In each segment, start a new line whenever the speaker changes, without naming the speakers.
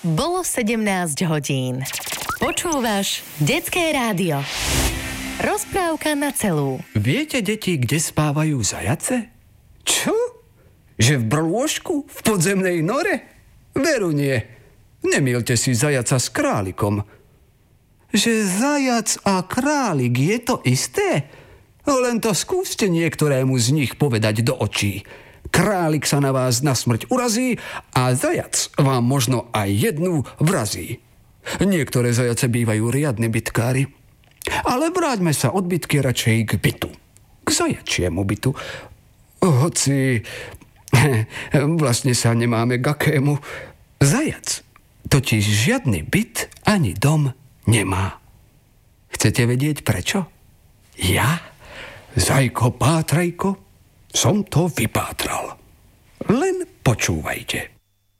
Bolo 17 hodín. Počúvaš Detské rádio. Rozprávka na celú.
Viete, deti, kde spávajú zajace? Čo? Že v brlôžku? V podzemnej nore? Veru nie. Nemýlte si zajaca s králikom. Že zajac a králik je to isté? Len to skúste niektorému z nich povedať do očí. Králik sa na vás na smrť urazí a zajac vám možno aj jednu vrazí. Niektoré zajace bývajú riadne bitkári. Ale vráťme sa od bitky radšej k bytu. K zajačiemu bytu. Hoci vlastne sa nemáme k akému. Zajac totiž žiadny byt ani dom nemá. Chcete vedieť prečo? Ja, Zajko Pátrajko, som to vypátral. Len počúvajte.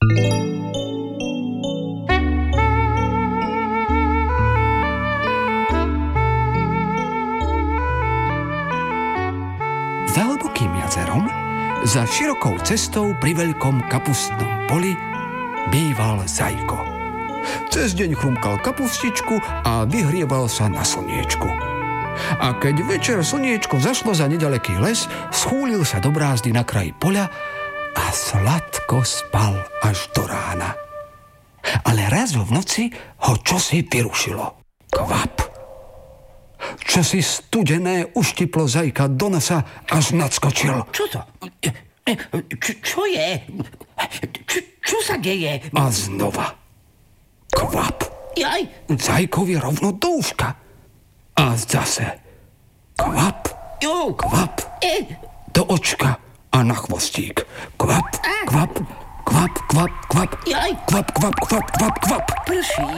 Za hlbokým jazerom, za širokou cestou pri veľkom kapustnom poli býval Zajko. Cez deň chrumkal kapustičku a vyhrieval sa na slniečku. A keď večer slniečko zašlo za nedaleký les, schúlil sa do brázdy na kraji poľa a sladko spal až do rána. Ale raz v noci ho čosi vyrušilo. Kvap! Čosi studené uštiplo Zajka do nosa, až nadskočil.
Čo to? Čo je? Čo sa deje?
A znova. Kvap!
Jaj!
Zajkovi rovno do uška. A zase. Kvap! Kvap! Do očka a na chvostík. Kvap! Kvap! Kvap! Kvap! Kvap!
Jaj!
Kvap! Kvap! Kvap! Kvap! Kvap!
Prší.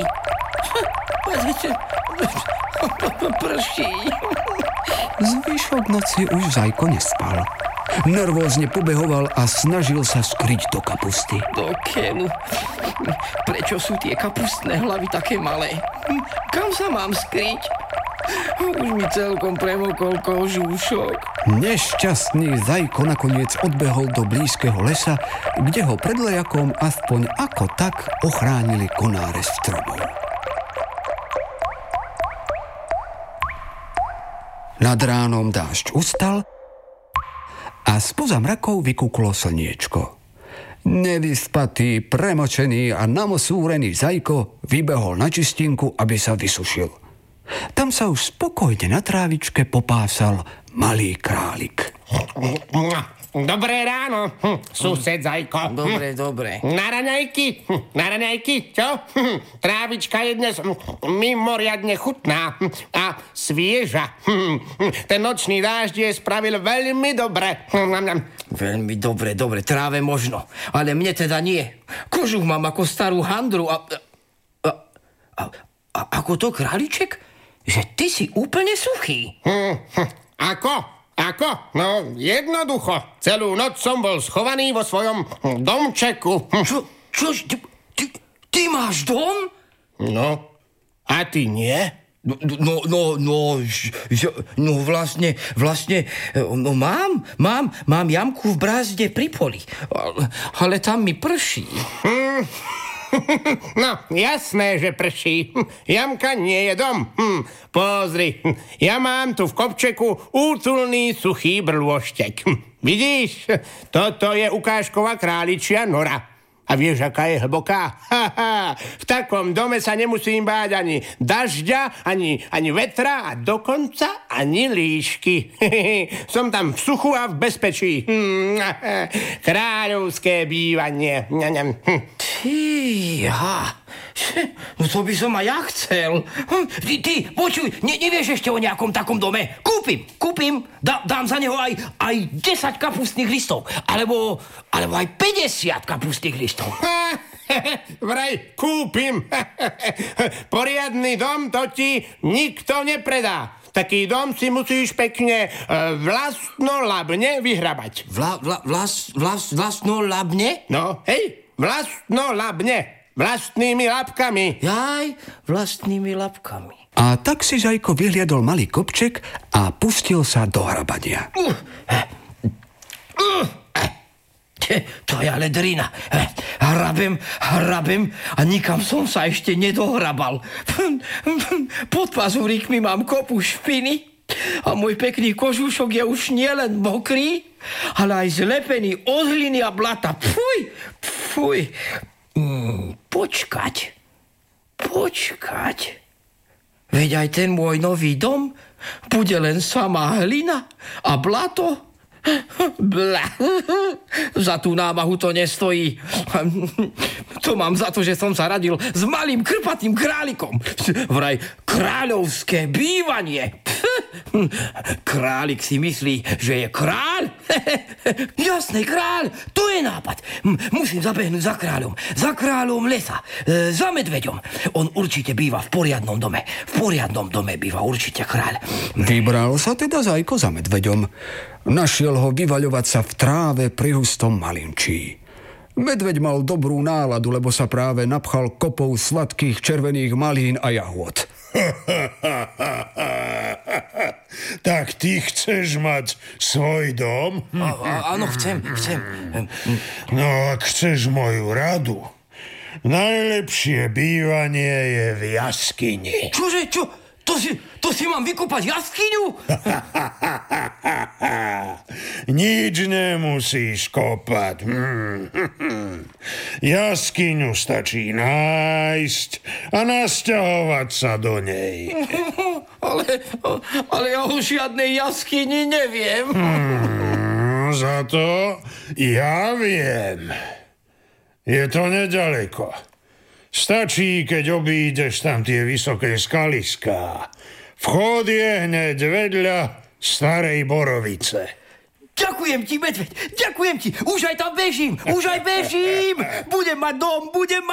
Prší.
Zvyšok noci už Zajko nespal. Nervózne pobehoval a snažil sa skryť do kapusty.
Do keľu. Prečo sú tie kapustné hlavy také malé? Kam sa mám skryť? Už mi celkom premokol kožúšok.
Nešťastný Zajko nakoniec odbehol do blízkeho lesa, kde ho pred lejakom aspoň ako tak ochránili konáre stromov. Nad ránom dážď ustal a spoza mrakov vykúklo slniečko. Nevyspatý, premočený a namosúrený Zajko vybehol na čistinku, aby sa vysušil. Tam sa už spokojne na trávičke popásal malý králik.
Dobré ráno, sused Zajko.
Dobre.
Na raňajky, čo? Trávička je dnes mimoriadne chutná a svieža. Ten nočný dážď je spravil veľmi dobre.
Veľmi dobre, tráve možno, ale mne teda nie. Kožuch mám ako starú handru a ako to, králiček? Že ty si úplne suchý.
Ako? No, jednoducho. Celú noc som bol schovaný vo svojom domčeku.
Čo? Ty máš dom?
No, a ty nie?
Vlastne, mám jamku v brázde pri poli, ale tam mi prší.
No, jasné, že prší. Jamka nie je dom. Pozri, ja mám tu v kopčeku útulný suchý brlôštek. Vidíš? Toto je ukážková králičia nora. A vieš, aká je hlboká? V takom dome sa nemusím báť ani dažďa, ani vetra a dokonca ani líšky. Som tam v suchu a v bezpečí. Kráľovské bývanie.
No to by som aj ja chcel. Ty, počuj, nevieš ešte o nejakom takom dome? Kúpim, dám za neho aj 10 kapustných listov. Alebo aj 50 kapustných listov.
Vraj kúpim. Poriadny dom to ti nikto nepredá. Taký dom si musíš pekne vlastnolabne vyhrabať.
Vlastnolabne?
No, hej, vlastnolabne. Vlastnými labkami.
Jaj, vlastnými labkami.
A tak si Zajko vyhliadol malý kopček a pustil sa do hrabania.
To je ale drina. Hrabem a nikam som sa ešte nedohrabal. Pod pazúrikmi mám kopu špiny a môj pekný kožušok je už nielen mokrý, ale aj zlepený od hliny a blata. Fuj. Počkať. Veď aj ten môj nový dom bude len samá hlina a blato. Za tú námahu to nestojí. To mám za to, že som sa radil s malým krpatým králikom. Vraj kráľovské bývanie. Králik si myslí, že je kráľ? Jasný kráľ, to je nápad. Musím zabehnúť za kráľom lesa, za medveďom. On určite býva v poriadnom dome. V poriadnom dome býva určite kráľ.
Vybral sa teda Zajko za medveďom. Našiel ho vyvaľovať sa v tráve pri hustom malinčí. Medveď mal dobrú náladu, lebo sa práve napchal kopou sladkých červených malín a jahôd.
Tak ty chceš mať svoj dom?
Áno, chcem.
No, ak chceš moju radu, najlepšie bývanie je v jaskyni.
Čože? To si mám vykopať jaskyňu?
Nič nemusíš kopať. Jaskyňu stačí nájsť a nasťahovať sa do nej.
Ale ja o žiadnej jaskyni neviem.
Za to ja viem. Je to nedaleko. Stačí, keď obídeš tam tie vysoké skaliská. Vchod je hneď vedľa starej borovice.
Ďakujem ti, medveď, ďakujem ti. Už aj tam bežím. Budem mať dom,